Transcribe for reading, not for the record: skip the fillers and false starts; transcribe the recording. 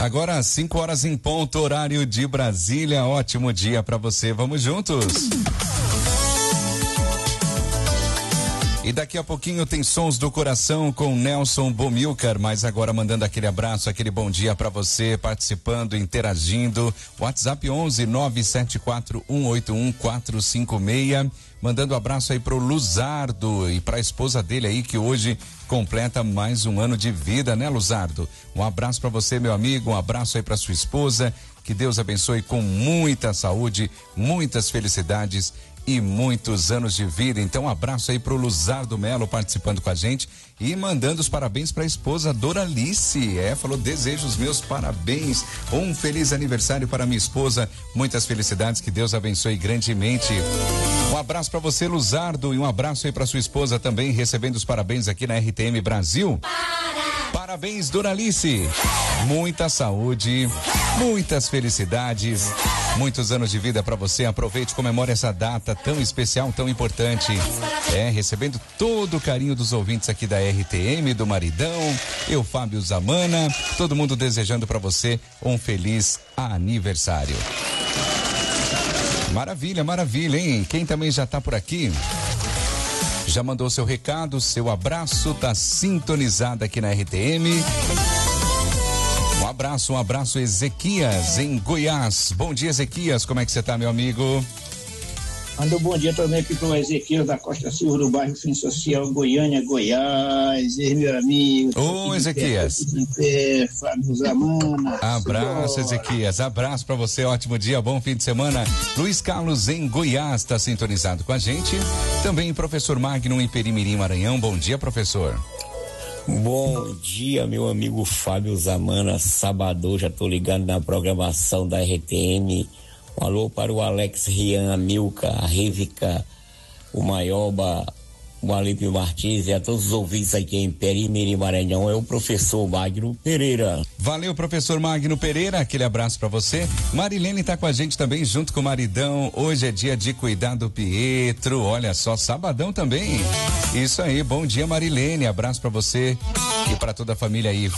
Agora 5 horas em ponto, horário de Brasília. Ótimo dia para você. Vamos juntos. E daqui a pouquinho tem Sons do Coração com Nelson Bomilcar, mas agora mandando aquele abraço, aquele bom dia para você, participando, interagindo. WhatsApp 11 974 181 456. Mandando abraço aí pro Luzardo e pra esposa dele aí, que hoje completa mais um ano de vida, né, Luzardo? Um abraço para você, meu amigo, um abraço aí pra sua esposa, que Deus abençoe com muita saúde, muitas felicidades e muitos anos de vida. Então, um abraço aí pro Luzardo Melo participando com a gente e mandando os parabéns para a esposa Doralice. Falou: desejo os meus parabéns, um feliz aniversário para minha esposa, muitas felicidades, que Deus abençoe grandemente. Um abraço para você, Luzardo, e um abraço aí para sua esposa também, recebendo os parabéns aqui na RTM Brasil. Parabéns, Doralice. Muita saúde, muitas felicidades, muitos anos de vida para você. Aproveite e comemore essa data tão especial, tão importante. Recebendo todo o carinho dos ouvintes aqui da RTM, do maridão, eu, Fábio Zamana, todo mundo desejando para você um feliz aniversário. Maravilha, maravilha, hein? Quem também já tá por aqui, já mandou seu recado, seu abraço, tá sintonizado aqui na RTM. Um abraço, Ezequias, em Goiás. Bom dia, Ezequias, como é que você tá, meu amigo? Manda um bom dia também aqui pro Ezequias da Costa Silva, do bairro Fim Social, Goiânia, Goiás. Meu amigo. Ô, Ezequias. Fábio Zamana. Abraço, Ezequias. Abraço pra você, ótimo dia, bom fim de semana. Luiz Carlos em Goiás tá sintonizado com a gente. Também professor Magno em Perimirim, Maranhão. Bom dia, professor. Bom dia, meu amigo Fábio Zamana. Sabadão, já tô ligando na programação da RTM. Um alô para o Alex, Rian, a Milka, a Rivica, o Maioba, o Alípio Martins e a todos os ouvintes aqui em Perimirim, Maranhão. É o professor Magno Pereira. Valeu, professor Magno Pereira, aquele abraço para você. Marilene tá com a gente também, junto com o maridão. Hoje é dia de cuidar do Pietro, olha só, sabadão também. Isso aí, bom dia, Marilene, abraço para você e para toda a família aí.